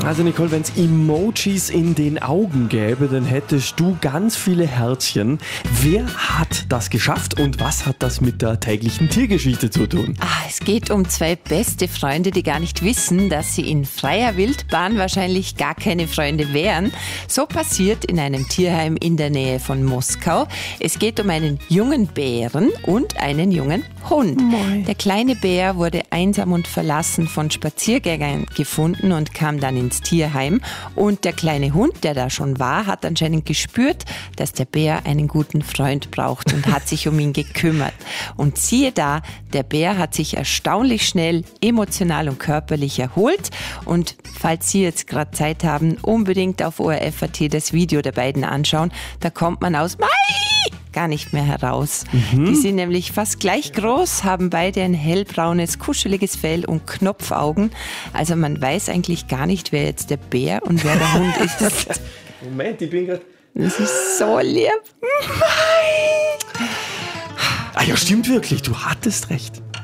Also Nicole, wenn es Emojis in den Augen gäbe, dann hättest du ganz viele Herzchen. Wer hat das geschafft und was hat das mit der täglichen Tiergeschichte zu tun? Es geht um zwei beste Freunde, die gar nicht wissen, dass sie in freier Wildbahn wahrscheinlich gar keine Freunde wären. So passiert in einem Tierheim in der Nähe von Moskau. Es geht um einen jungen Bären und einen jungen Hund. Moi. Der kleine Bär wurde einsam und verlassen von Spaziergängern gefunden und kam dann ins Tierheim. Und der kleine Hund, der da schon war, hat anscheinend gespürt, dass der Bär einen guten Freund braucht und hat sich um ihn gekümmert. Und siehe da, der Bär hat sich erstaunlich schnell emotional und körperlich erholt. Und falls Sie jetzt gerade Zeit haben, unbedingt auf ORF.at das Video der beiden anschauen. Da kommt man aus gar nicht mehr heraus. Die sind nämlich fast gleich groß, haben beide ein hellbraunes, kuscheliges Fell und Knopfaugen. Also man weiß eigentlich gar nicht, wer jetzt der Bär und wer der Hund ist. Moment, ich bin gerade... Das ist so lieb. Ah ja, stimmt wirklich, du hattest recht.